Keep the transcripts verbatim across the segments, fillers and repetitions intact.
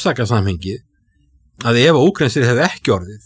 orsakasamhengi að ef Úkraínsir hefði ekki orðið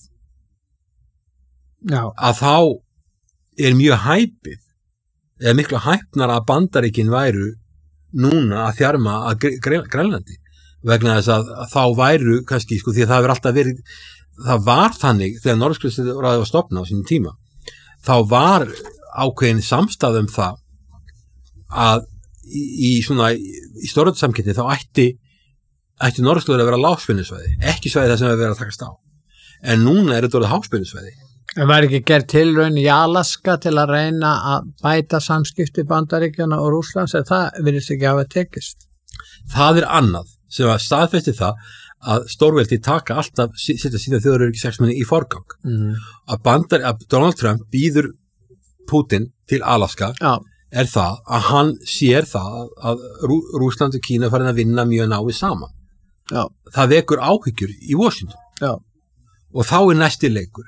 Já. að þá er mjög hæpið eða miklu hæpnar að Bandaríkin væru núna að þjarma að Grænlandi vegna þess að, að þá væru kannski sko því að það hefur alltaf verið það var þannig þegar Norðurskautsráðið var stofnað á sínum tíma þá var ákveðin samstæða um það að í, í svona í stóröldu samkeppni þá ætti ætti Norðurskautsráðið að vera lágspennusvæði ekki svæði það sem hefur verið að takast á en núna er þetta orðið háspennusvæði. En var ekki gerð tilraun í Alaska til að reyna að bæta samskipti Bandaríkjanna og Rússlands en það virðist ekki hafa tekist? Það er annað sem að staðfesti það að stórveldi taka alltaf setja sína þjóðaröryggishagsmuni í forgang Mm. að, bandar, að Donald Trump býður Putin til Alaska Já. er það að hann sér það að Rú, Rússland og Kína farin að vinna mjög náið saman. Já. Það vekur áhyggjur í Washington. Já. Og þá er næsti leikur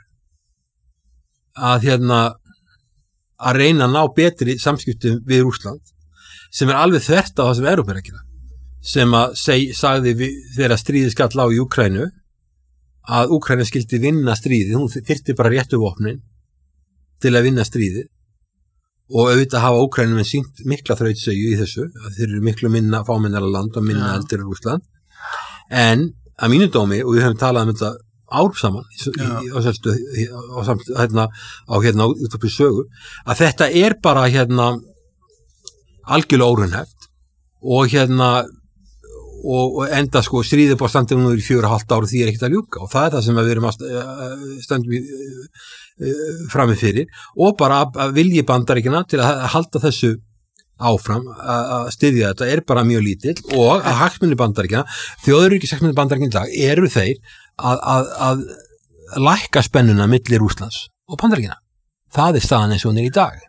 að hérna að reyna að ná betri samskiptum við Rússland sem er alveg þvert á það sem Evrópa er að gera sem að seg, sagði við, þegar stríðið skall á í Úkraínu að Úkraína skildi vinna stríðið, hún þyrfti bara réttu vopnin til að vinna stríðið og auðvitað hafa Úkraínu með sínt mikla þrautsegju í þessu, að þeir eru miklu minna fámennara land og minna ja. eldir Rússland en að mínu dómi og við höfum talað um þetta ár saman í, í, á sérstu á, hérna, á hérna út upp í sögu að þetta er bara hérna algjörlega óraunhæft og hérna og, og enda sko stríðið bara standið nú í fjögur og hálft ár því er ekkert að ljúka og það er það sem við erum að stöndum frammi fyrir og bara að vilji Bandaríkjanna til að halda þessu áfram að styðja þetta er bara mjög lítill og að hagsmunir Bandaríkjanna þjóðaröryggishagsmunir Bandaríkjanna í dag eru þeir að, að, að lækka spennuna milli Rússlands og Bandaríkjanna. Það er staðan eins og hún er í dag.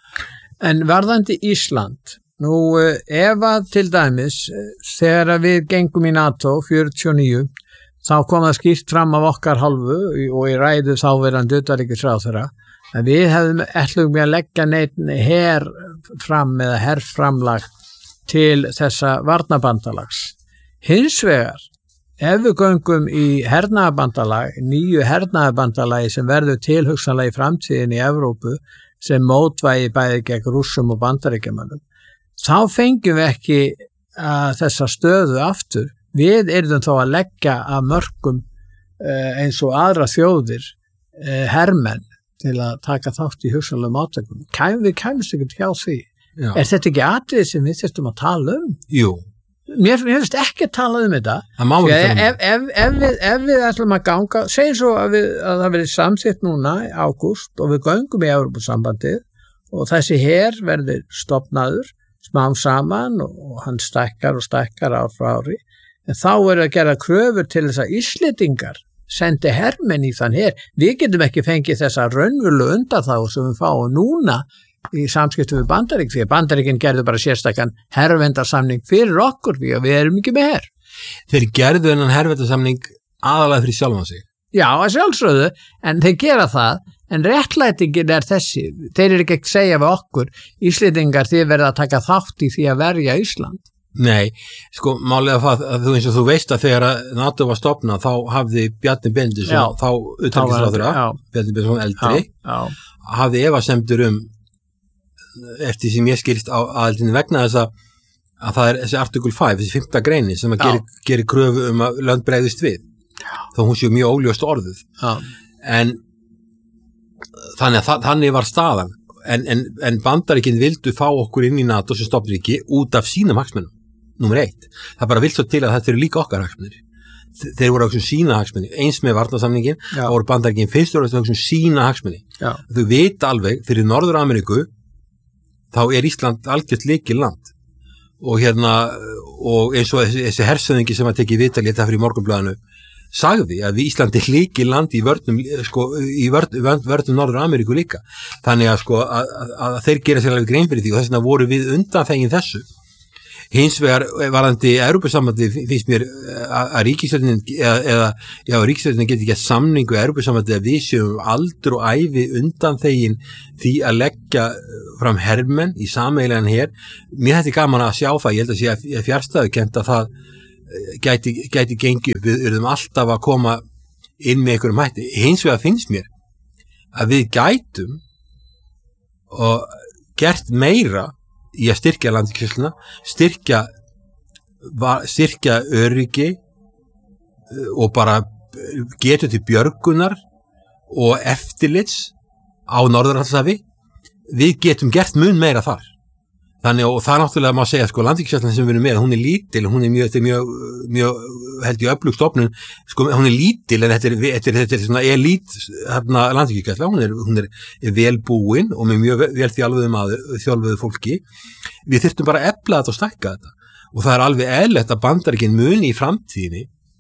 En varðandi Ísland, nú ef að til dæmis þegar við gengum í NATO fjörutíu og níu þá kom það skýrt fram af okkar hálfu og í ræðu þáverandi utanríkisráðherra að við hefðum ætlum við að leggja neitt her fram eða herframlag til þessa varnarbandalags. Hins vegar ef við göngum í hernaðarbandalag, nýju hernaðarbandalagi sem verður tilhugsanlega í framtíðin í Evrópu sem mótvægi bæði gegn Rússum og Bandaríkjamönnum, þá fengjum við ekki uh, þessa stöðu aftur. Við erum þó að leggja að mörkum uh, eins og aðra þjóðir uh, hermenn til að taka þátt í hugsanlegum átökum. Kæm, við kæmumst ekki hjá því. Já. Er þetta ekki atriði sem við þurftum að tala um? Jú. Mér finnst ekki að tala um þetta. Það má ekki tala um ef, ef, ef, við, ef við ætlum að ganga, segjum svo að, við, að það verið samþykkt núna í ágúst og við göngum í Evrópusambandið og þessi her verður stofnaður smám saman og, og hann stækkar og stækkar ár frá ári, en þá er að gera kröfur til þess að Íslendingar sendi hermenn í þann her. Við getum ekki fengið þessa raunverulega undanþágu sem við fáum núna í samskiptum við Bandarík, því að Bandaríkin gerðu bara sérstakann hervendarsamning fyrir okkur því að við erum ekki með her. Þeir gerðu þennan hervendarsamning aðalega fyrir sjálfan sig. Já, að sjálfsögðu, en þeir gera það, en réttlætingin er þessi. Þeir eru ekki að segja við okkur, Íslendingar, þið verða að taka þátt í því að verja Ísland. Nei, sko, málega það að þú eins og þú veist að þegar NATO var stofnað þá hafði Bjarni Benediktsson, þá utanríkisráðherra, Bjarni Benediktsson eldri, já, já. hafði efasemdir um eftir sem ég skilst á aðeldinu vegna þess að, að það er þessi artikul fimm, þessi fimmta greini sem að geri, geri kröfu um að lönd bregðist við. Já. Þá hún séu mjög óljóst orðuð. Já. En þannig að þannig var staðan. En, en, en Bandaríkin vildu fá okkur inn í NATO sem stofnríki út af sínum hagsmunum. Númer eitt. Það bara vill svo til að þetta eru líka okkar hagsmunir. Þeir voru auðvitað sína hagsmunni. Eins með varnarsamningin, þá voru Bandaríkin fyrst og auðvitað sína hagsmunni. Já. Þau vita alveg, fyrir Norður Ameríku þá er Ísland algjört lykilland og hérna og eins og þessi, þessi hersöðingi sem að tekið viðtalið þetta fyrir Morgunblaðinu sagði að við Íslandi lykilland í vörnum sko, í vörnum, vörnum Norður Ameríku líka þannig að sko að, að, að þeir gera sér alveg grein fyrir því og þess vegna voru við undanþegin þessu. Hins vegar varðandi Evrópusambandi finnst mér að, að ríkisstjórnin eða, eða já, ríkisstjórnin geti ekki samning við Evrópusambandi að við séum aldur og ævi undanþegin því að leggja fram hermenn í sameiginlegan her. Mér þetta er gaman að sjá það, ég held að sé að fjárstæðu kemta það gæti, gæti gengið upp, við erum alltaf að koma inn með einhverjum hætti. Hins vegar finnst mér að við gætum og gert meira í að styrkja landkynsluna, styrkja styrkja öryggi og bara getur til björgunar og eftirlits á Norður-Atlantshafi. Við getum gert mun meira þar. Þannig, og það náttúrulega má segja, sko, landhelgisgæslan sem við erum með, hún er lítil, hún er mjög, mjög, mjög, held ég öflug stofnun, sko, hún er lítil, en þetta er, þetta er, þetta er svona elít, hérna, landhelgisgæsla, hún er, hún er, er vel búin og með mjög vel þjálfuðu maður, þjálfuðu fólki. Við þyrftum bara að efla þetta og stækka þetta. Og það er alveg eðlilegt að Bandaríkin muni í framtíðinni,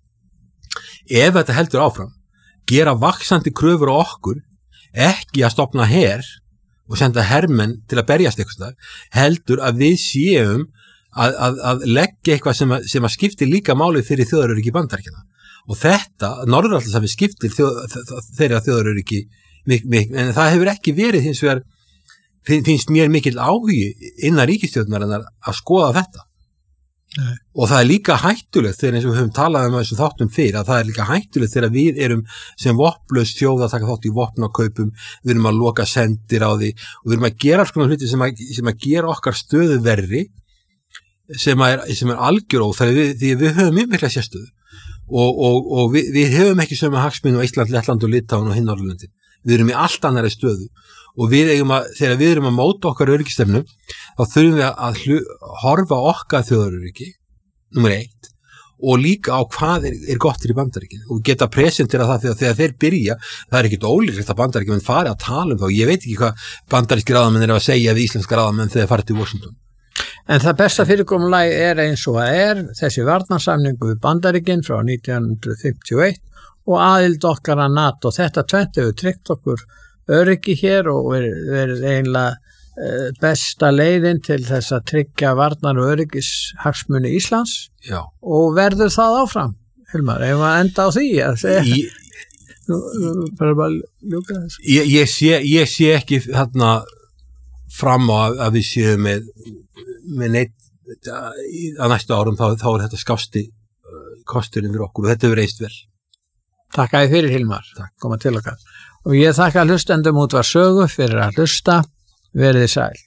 ef þetta heldur áfram, gera vaxandi kröfur á okkur, ekki að stofna her og senda hermenn til að berjast eitthvað þar, heldur að við séum að, að, að leggja eitthvað sem að, sem að skiptir líka málið fyrir þjóðaröryggi Bandaríkjanna. Og þetta, Norður-Atlantshafi skiptir þjóð, þeirra þjóðaröryggi, en það hefur ekki verið hins vegar, finnst mér mikill áhugi innan ríkisstjórnarinnar að skoða þetta. Nei. Og það er líka hættulegt þegar eins og við höfum talað um þessum þáttum fyrir, að það er líka hættulegt þegar við erum sem vopnlaus þjóð að taka þátt í vopnakaupum, við erum að loka sendir á því og við erum að gera alls konar hluti sem að, sem að gera okkar stöðu verri, sem er, sem er algjör óþarfi, því við höfum mjög mikla sérstöðu og, og, og við, við höfum ekki sömu hagsmuni á Ísland, Lettland og Litauen og hinn Norðurlöndin. Við erum í allt annari stöðu og við eigum að, þegar við erum að móta okkar öryggisstefnu, þá þurfum við að hlu, horfa okkar þjóðaröryggi, nummer eitt, og líka á hvað er, er gott fyrir Bandaríkin og geta presentera það þegar, þegar þeir byrja, það er ekkit ólíklegt að Bandaríkin fari að tala um þá, ég veit ekki hvað bandaríski ráðamenn er að segja við íslenska ráðamenn þegar farið til Washington. En það besta fyrirkomulagi er eins og að er þessi varnarsamningu við Bandaríkin frá nítján hundruð fimmtíu og eitt og aðild okkar að NATO. Þetta tvennt hefur tryggt okkur öryggi hér og verið er eiginlega besta leiðin til þess að tryggja varnar og öryggis hagsmuni Íslands. Já. Og verður það áfram, Hilmar, ef að enda á því að segja ég, nú, nú, bara bara ljúka þess. Ég, ég, sé, ég sé ekki þarna fram á að, að við séum með, með neitt að næstu árum þá, þá er þetta skásti kosturinn fyrir okkur og þetta hefur reist vel. Takk að þið fyrir, Hilmar. Takk. Koma til okkar. Og ég þakka hlustendum Útvarp Sögu fyrir að hlusta. Verið sæl.